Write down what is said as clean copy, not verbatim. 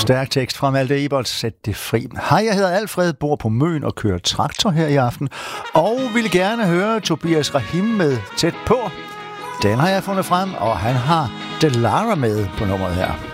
Stærk tekst fra Malte Ebert, Sæt det fri. Hej, jeg hedder Alfred, bor på Møn og kører traktor her i aften, og vil gerne høre Tobias Rahim med Tæt på. Den har jeg fundet frem, og han har Delara med på nummeret her.